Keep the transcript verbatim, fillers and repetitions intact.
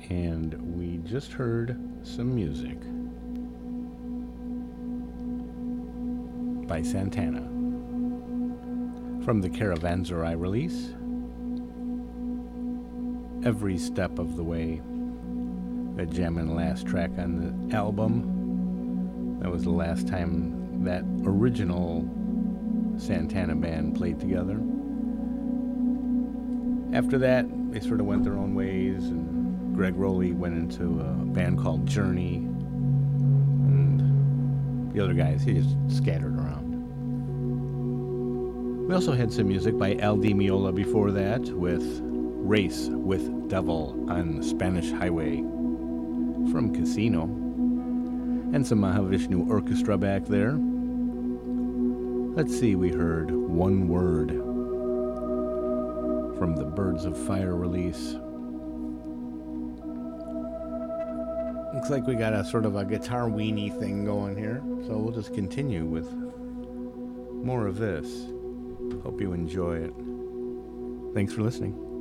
and we just heard some music by Santana from the Caravanserai release, Every Step of the Way, the jamming last track on the album. That was the last time that original Santana band played together. After that, they sort of went their own ways, and Greg Rowley went into a band called Journey, and the other guys, he just scattered around. We also had some music by Al Di Meola before that with Race with Devil on Spanish Highway from Casino, and some Mahavishnu Orchestra back there. Let's see, we heard One Word from the Birds of Fire release. Looks like we got a sort of a guitar weenie thing going here, so we'll just continue with more of this. Hope you enjoy it. Thanks for listening.